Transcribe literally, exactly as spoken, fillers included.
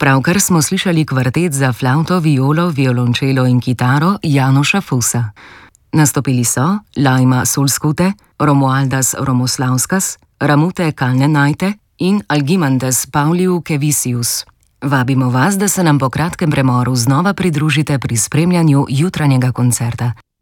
Pravkar smo slišali kvartet za flavto, violo, violončelo in kitaro Janoša Fusa. Nastopili so Laima Sulskute, Romualdas Romoslauskas, Ramute Kalnenaite in Algimantes Pauliu Kevisius. Vabimo vas, da se nam po kratkem premoru znova pridružite pri spremljanju jutranjega koncerta.